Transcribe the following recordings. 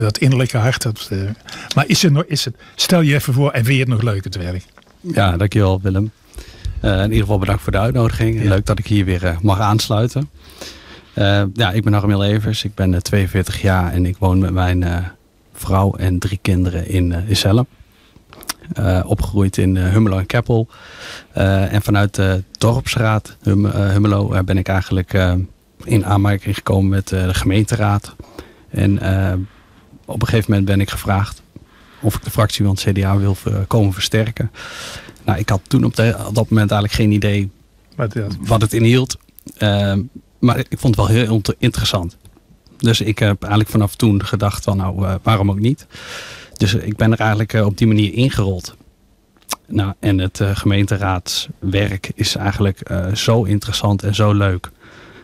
Dat innerlijke hart. Maar stel je even voor en vind je het nog leuk, het werk? Ja, dankjewel Willem. In ieder geval bedankt voor de uitnodiging. Ja. Leuk dat ik hier weer mag aansluiten. Ik ben Armiel Evers. Ik ben 42 jaar en ik woon met mijn vrouw en 3 kinderen in Zelhem. Opgegroeid in Hummelo en Keppel. En vanuit de dorpsraad Hummelo ben ik eigenlijk in aanmerking gekomen met de gemeenteraad. En op een gegeven moment ben ik gevraagd of ik de fractie van het CDA wil komen versterken. Nou, ik had toen op dat moment eigenlijk geen idee wat het inhield. Maar ik vond het wel heel interessant. Dus ik heb eigenlijk vanaf toen gedacht van waarom ook niet. Dus ik ben er eigenlijk op die manier ingerold. Nou, en het gemeenteraadswerk is eigenlijk zo interessant en zo leuk.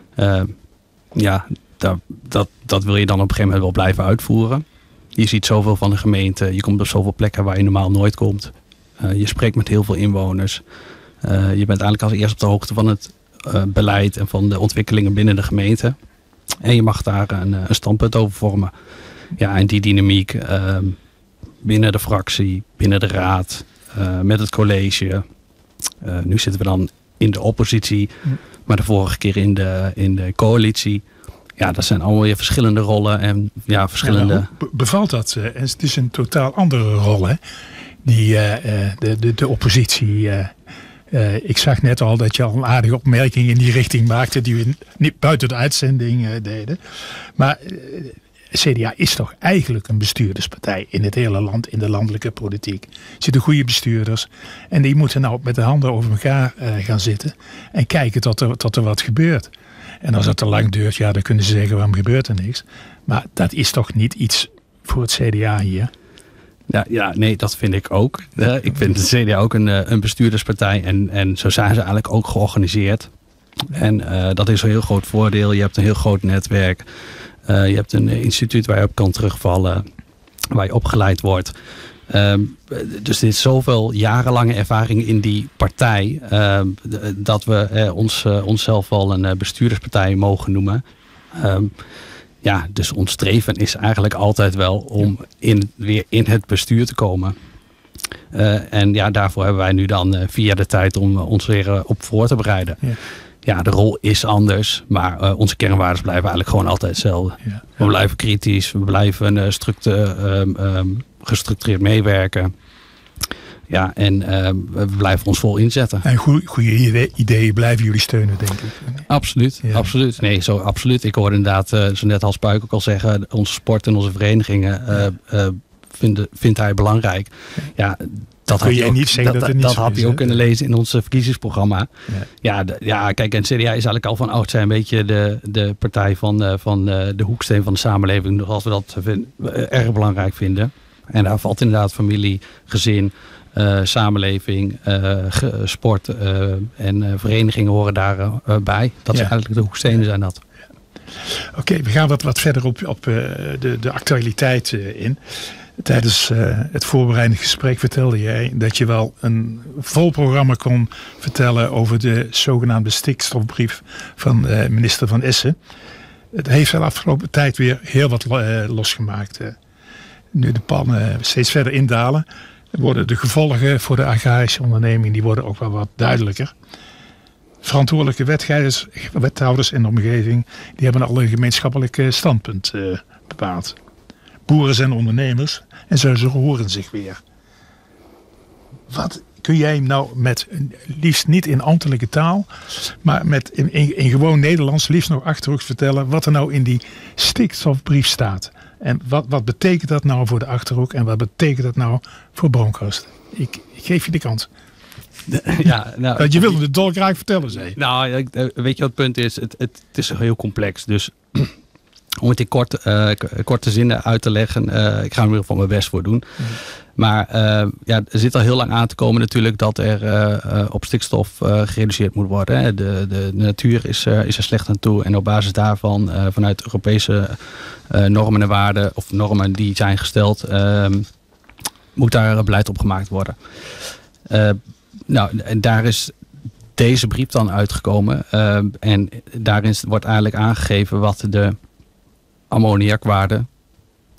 Dat wil je dan op een gegeven moment wel blijven uitvoeren. Je ziet zoveel van de gemeente. Je komt op zoveel plekken waar je normaal nooit komt. Je spreekt met heel veel inwoners. Je bent eigenlijk als eerste op de hoogte van het beleid en van de ontwikkelingen binnen de gemeente. En je mag daar een standpunt over vormen. Ja, en die dynamiek binnen de fractie, binnen de raad, met het college. Nu zitten we dan in de oppositie, maar de vorige keer in de coalitie. Ja, dat zijn allemaal weer verschillende rollen en verschillende... Ja, hoe bevalt dat? Het is een totaal andere rol, hè? De oppositie. Ik zag net al dat je al een aardige opmerking in die richting maakte, die we niet buiten de uitzending deden. Maar CDA is toch eigenlijk een bestuurderspartij in het hele land, in de landelijke politiek. Er zitten goede bestuurders en die moeten nou met de handen over elkaar gaan zitten en kijken tot er wat gebeurt. En als dat te lang duurt, ja, dan kunnen ze zeggen, waarom gebeurt er niks? Maar dat is toch niet iets voor het CDA hier? Ja, nee, dat vind ik ook. Ik vind de CDA ook een bestuurderspartij en zo zijn ze eigenlijk ook georganiseerd. En dat is een heel groot voordeel. Je hebt een heel groot netwerk. Je hebt een instituut waar je op kan terugvallen, waar je opgeleid wordt. Dus dit is zoveel jarenlange ervaring in die partij dat we onszelf wel een bestuurderspartij mogen noemen. Dus ons streven is eigenlijk altijd wel om weer in het bestuur te komen. Daarvoor hebben wij nu dan 4 jaar de tijd om ons weer op voor te bereiden. Ja. Ja, de rol is anders, maar onze kernwaarden blijven eigenlijk gewoon altijd hetzelfde. Ja. We blijven kritisch, we blijven gestructureerd meewerken. Ja, en we blijven ons vol inzetten. En goede ideeën blijven jullie steunen, denk ik. Absoluut, ja. Absoluut. Nee, zo absoluut. Ik hoorde inderdaad, zo net als Puik ook al zeggen, onze sport en onze verenigingen vindt hij belangrijk. Ja, dat had je ook kunnen lezen in ons verkiezingsprogramma. Kijk, en het CDA is eigenlijk al van oudsher een beetje de partij van de hoeksteen van de samenleving, zoals we dat erg belangrijk vinden. En daar valt inderdaad familie, gezin, samenleving, sport en verenigingen horen daarbij. Dat zijn eigenlijk de hoekstenen zijn dat. Oké, we gaan wat verder op de actualiteit in. Tijdens het voorbereidende gesprek vertelde jij dat je wel een vol programma kon vertellen over de zogenaamde stikstofbrief van minister Van Essen. Het heeft de afgelopen tijd weer heel wat losgemaakt. Nu de pannen steeds verder indalen, worden de gevolgen voor de agrarische onderneming die worden ook wel wat duidelijker. Verantwoordelijke wethouders in de omgeving die hebben al een gemeenschappelijk standpunt bepaald. Boeren zijn ondernemers en ze horen zich weer. Wat kun jij nou met, liefst niet in ambtelijke taal, maar met in gewoon Nederlands liefst nog Achterhoeks vertellen wat er nou in die stikstofbrief staat? En wat betekent dat nou voor de Achterhoek en wat betekent dat nou voor Bronkhorst? Ik geef je de kans. Je wilde het dolgraag vertellen, zei je. Nou, weet je wat het punt is? Het is heel complex. Dus om het in korte zinnen uit te leggen, ik ga er in ieder geval mijn best voor doen. Maar er zit al heel lang aan te komen natuurlijk dat er op stikstof gereduceerd moet worden. Hè. De natuur is er slecht aan toe. En op basis daarvan, vanuit Europese normen en waarden, of normen die zijn gesteld, moet daar beleid op gemaakt worden. En daar is deze brief dan uitgekomen. En daarin wordt eigenlijk aangegeven wat de ammoniakwaarde